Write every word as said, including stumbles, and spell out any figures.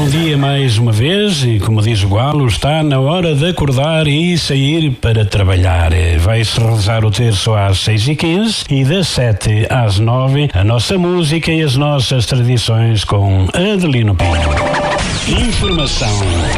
dia mais uma vez e, como diz o Galo, está na hora de acordar e sair para trabalhar. Vai-se rezar o terço às seis e quinze e das sete às nove a nossa música e as nossas tradições com Adelino Pinho. Informação